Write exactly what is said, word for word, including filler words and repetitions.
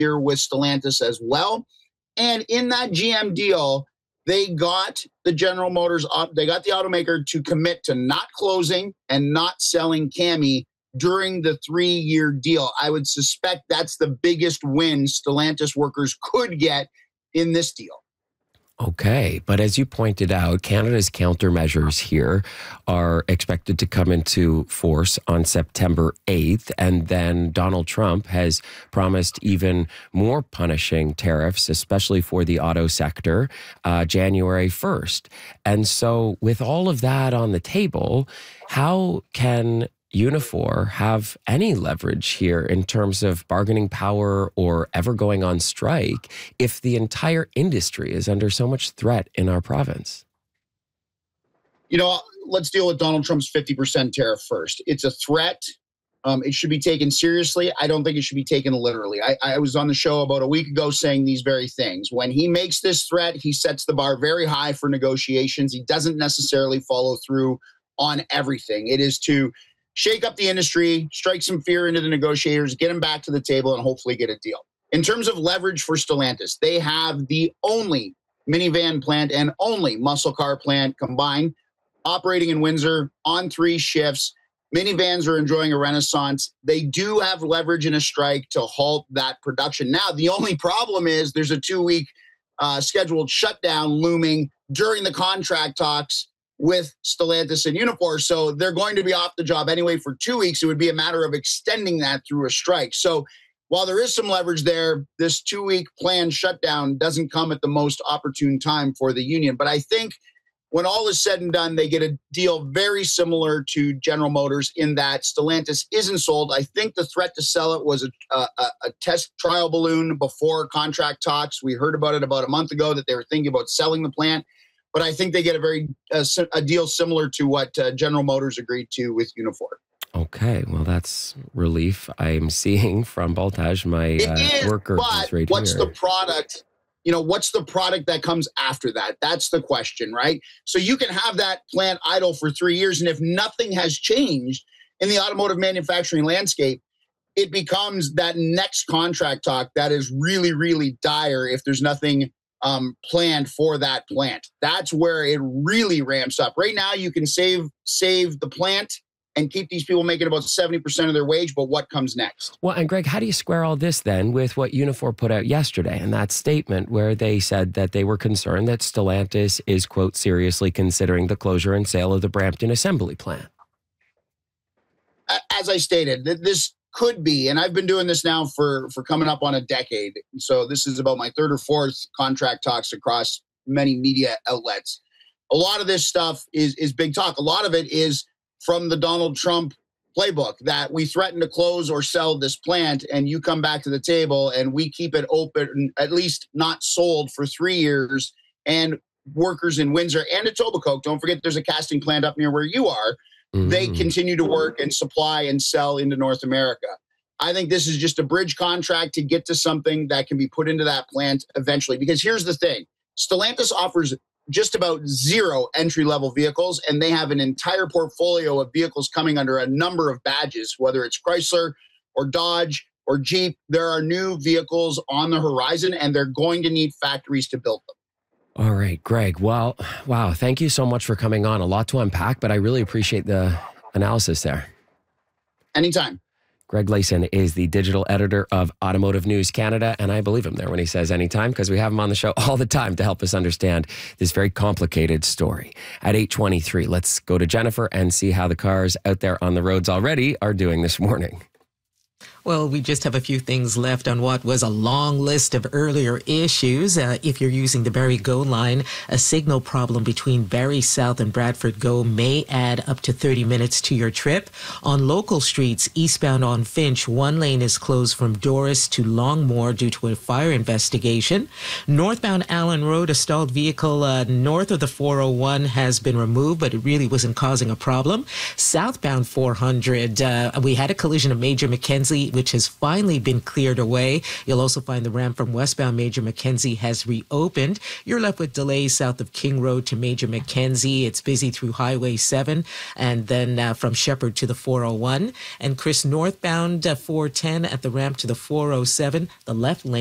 year with Stellantis as well. And in that G M deal, they got the General Motors, they got the automaker to commit to not closing and not selling Cami during the three-year deal. I would suspect that's the biggest win Stellantis workers could get in this deal. Okay, but as you pointed out, Canada's countermeasures here are expected to come into force on September eighth, and then Donald Trump has promised even more punishing tariffs, especially for the auto sector, uh, January first. And so with all of that on the table, how can Unifor have any leverage here in terms of bargaining power or ever going on strike if the entire industry is under so much threat in our province? You know, let's deal with Donald Trump's fifty percent tariff first. It's a threat. Um, it should be taken seriously. I don't think it should be taken literally. I, I was on the show about a week ago saying these very things. When he makes this threat, he sets the bar very high for negotiations. He doesn't necessarily follow through on everything. It is to shake up the industry, strike some fear into the negotiators, get them back to the table, and hopefully get a deal. In terms of leverage for Stellantis, they have the only minivan plant and only muscle car plant combined operating in Windsor on three shifts. Minivans are enjoying a renaissance. They do have leverage in a strike to halt that production. Now, the only problem is there's a two-week uh, scheduled shutdown looming during the contract talks with Stellantis and Unifor. So they're going to be off the job anyway for two weeks. It would be a matter of extending that through a strike. So while there is some leverage there, this two-week planned shutdown doesn't come at the most opportune time for the union. But I think when all is said and done, they get a deal very similar to General Motors in that Stellantis isn't sold. I think the threat to sell it was a, a, a test trial balloon before contract talks. We heard about it about a month ago that they were thinking about selling the plant. But I think they get a very uh, a deal similar to what uh, General Motors agreed to with Unifor. Okay, well, that's relief I'm seeing from Baltaj, my uh, it is, worker. But right what's here. the product? You know, what's the product that comes after that? That's the question, right? So you can have that plant idle for three years, and if nothing has changed in the automotive manufacturing landscape, it becomes that next contract talk that is really, really dire if there's nothing Um, planned for that plant. That's where it really ramps up. Right now, you can save save the plant and keep these people making about seventy percent of their wage, but what comes next? Well, and Greg, how do you square all this then with what Unifor put out yesterday in that statement where they said that they were concerned that Stellantis is, quote, seriously considering the closure and sale of the Brampton assembly plant? As I stated, this could be, and I've been doing this now for, for coming up on a decade. So this is about my third or fourth contract talks across many media outlets. A lot of this stuff is, is big talk. A lot of it is from the Donald Trump playbook that we threaten to close or sell this plant and you come back to the table and we keep it open, at least not sold for three years. And workers in Windsor and Etobicoke, don't forget there's a casting plant up near where you are, Mm-hmm. they continue to work and supply and sell into North America. I think this is just a bridge contract to get to something that can be put into that plant eventually. Because here's the thing. Stellantis offers just about zero entry-level vehicles, and they have an entire portfolio of vehicles coming under a number of badges, whether it's Chrysler or Dodge or Jeep. There are new vehicles on the horizon, and they're going to need factories to build them. All right, Greg. Well, wow. Thank you so much for coming on. A lot to unpack, but I really appreciate the analysis there. Anytime. Greg Layson is the digital editor of Automotive News Canada, and I believe him there when he says anytime because we have him on the show all the time to help us understand this very complicated story. At eight twenty-three, let's go to Jennifer and see how the cars out there on the roads already are doing this morning. Well, we just have a few things left on what was a long list of earlier issues. Uh, if you're using the Barrie Go line, a signal problem between Barrie South and Bradford Go may add up to thirty minutes to your trip. On local streets, eastbound on Finch, one lane is closed from Doris to Longmore due to a fire investigation. Northbound Allen Road, a stalled vehicle uh, north of the four oh one has been removed, but it really wasn't causing a problem. Southbound four hundred, uh, we had a collision at Major Mackenzie which has finally been cleared away. You'll also find the ramp from westbound Major Mackenzie has reopened. You're left with delays south of King Road to Major Mackenzie. It's busy through Highway seven and then uh, from Shepherd to the four oh one. And Chris, northbound uh, four ten at the ramp to the four oh seven. The left lane